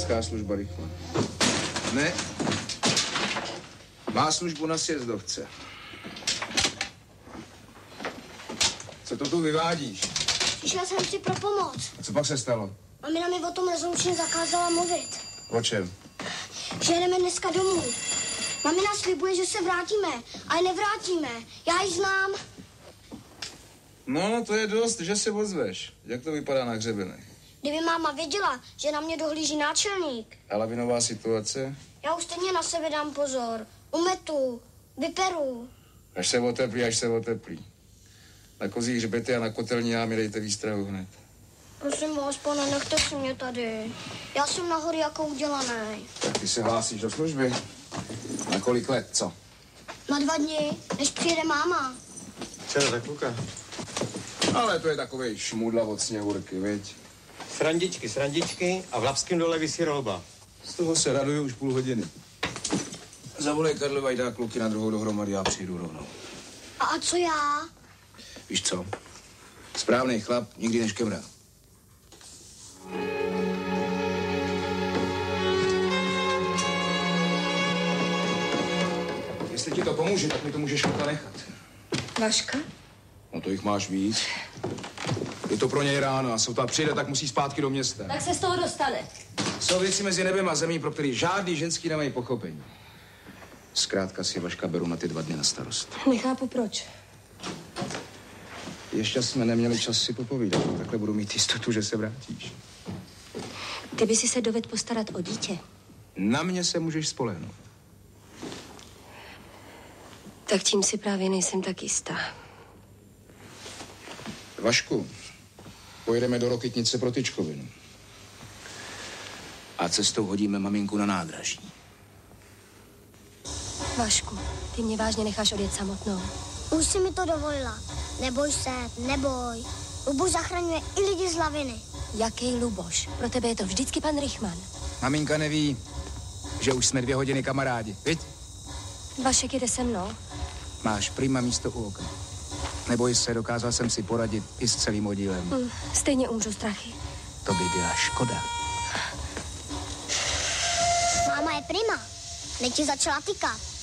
Městská služba rychle. Ne. Má službu na sjezdovce. Co to tu vyvádíš? Přišel jsem si pro pomoc. A co pak se stalo? Mamina mi o tom rezolučně zakázala mluvit. O čem? Že jedeme dneska domů. Mamina slibuje, že se vrátíme, ale nevrátíme. Já ji znám. No, to je dost, že se ozveš. Jak to vypadá na hřebenech? Kdyby máma věděla, že na mě dohlíží náčelník. A lavinová situace? Já už stejně na sebe dám pozor. Umetu, vyperu. Až se oteplí. Na kozích hřbety a na kotelní jámy dejte výstrahu hned. Prosím vás, pane, nechte si mě tady. Já jsem nahoře jako udělaný. Tak ty se hlásíš do služby? Na kolik let, co? Na 2 dny, než přijede máma. Co za kluka? Ale to je takovej šmudla od sněhurky, viď? Srandičky a v Lapském dole visí rolba. Z toho se raduju už půl hodiny. Zavolej Karlova, dá kluky na druhou dohromady, já přijdu rovnou. A co já? Víš co? Správný chlap nikdy neškemrá. Jestli ti to pomůže, tak mi to můžeš kluka nechat. Vaška? No to jich máš víc. Je to pro něj ráno a sotva přijde, tak musí zpátky do města. Tak se z toho dostane. Jsou věci mezi nebem a zemí, pro který žádný ženský nemají pochopení. Zkrátka si Vaška beru na ty 2 dny na starost. Nechápu proč. Ještě jsme neměli čas si popovídat. Takhle budu mít jistotu, že se vrátíš. Ty by si se dovedl postarat o dítě. Na mě se můžeš spolehnout. Tak tím si právě nejsem tak jistá. Vašku, pojedeme do Rokytnice pro tyčkovinu. A cestou hodíme maminku na nádraží. Vašku, ty mě vážně necháš odjet samotnou. Už si mi to dovolila. Neboj se, neboj. Luboš zachraňuje i lidi z laviny. Jaký Luboš? Pro tebe je to vždycky pan Rychman. Maminka neví, že už jsme 2 hodiny kamarádi, viď? Vašek jede se mnou. Máš prima místo u okna. Neboj se, dokázal jsem si poradit i s celým oddílem. Stejně umřu strachy. To by byla škoda. Máma je prima. Neď ti začala tykat.